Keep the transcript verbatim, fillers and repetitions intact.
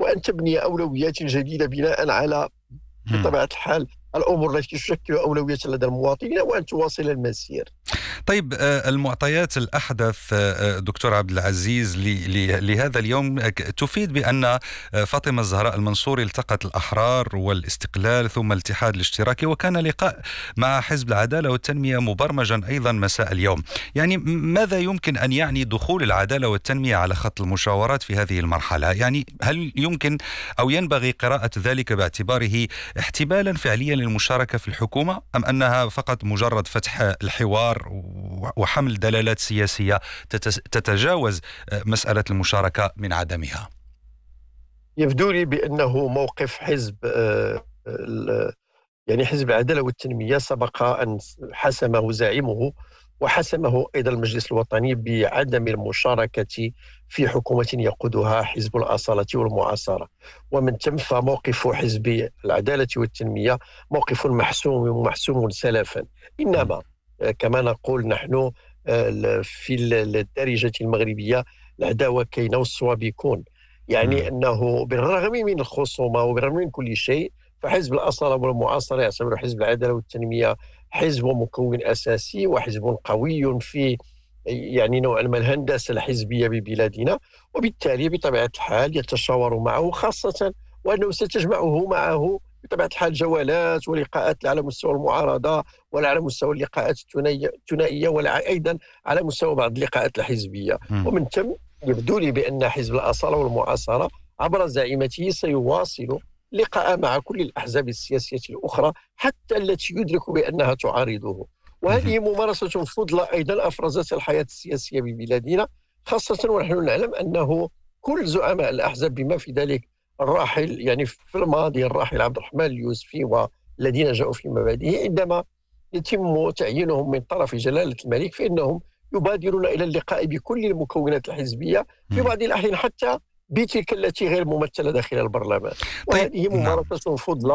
وأن تبني أولويات جديدة بناء على بطبيعة الحال الأمور التي تشكل أولوية لدى المواطنين، وأن تواصل المسير. طيب، المعطيات الأحدث دكتور عبد العزيز لهذا اليوم تفيد بأن فاطمة الزهراء المنصوري التقت الأحرار والاستقلال ثم الاتحاد الاشتراكي، وكان لقاء مع حزب العدالة والتنمية مبرمجا أيضا مساء اليوم. يعني ماذا يمكن أن يعني دخول العدالة والتنمية على خط المشاورات في هذه المرحلة؟ يعني هل يمكن أو ينبغي قراءة ذلك باعتباره احتمالا فعليا للمشاركة في الحكومة، أم أنها فقط مجرد فتح الحوار وحمل دلالات سياسية تتجاوز مسألة المشاركة من عدمها؟ يبدو لي بأنه موقف حزب يعني حزب العدالة والتنمية سبق أن حسمه زعيمه وحسمه أيضا المجلس الوطني بعدم المشاركة في حكومة يقودها حزب الأصالة والمعاصرة، ومن ثم فموقف حزب العدالة والتنمية موقف محسوم ومحسوم سلفا. إنما كما نقول نحن في الدارجة المغربية العداوة كاينة والصواب يكون، يعني أنه بالرغم من الخصومة وبالرغم من كل شيء فحزب الأصالة والمعاصرة يعتبر حزب العدالة والتنمية حزب مكون أساسي وحزب قوي في يعني نوع ما الهندسة الحزبية ببلادنا، وبالتالي بطبيعة الحال يتشاور معه، خاصة وأنه ستجمعه معه بطبيعة الحال جولات ولقاءات على مستوى المعارضة ولا على مستوى اللقاءات الثنائية ولا أيضا على مستوى بعض اللقاءات الحزبية. ومن ثم يبدو لي بأن حزب الأصالة والمعاصرة عبر زعيمته سيواصل لقاء مع كل الأحزاب السياسية الأخرى حتى التي يدرك بأنها تعارضه، وهذه ممارسة فضلى أيضا أفرزت الحياة السياسية ببلادنا، خاصة ونحن نعلم أنه كل زعماء الأحزاب بما في ذلك الراحل يعني في الماضي الراحل عبد الرحمن اليوسفي والذين جاءوا في مبادئه، عندما يتم تعيينهم من طرف جلالة الملك فإنهم يبادرون إلى اللقاء بكل المكونات الحزبية، في بعض الأحيان حتى بتلك التي غير ممثلة داخل البرلمان، وهذه ممارسة فضلى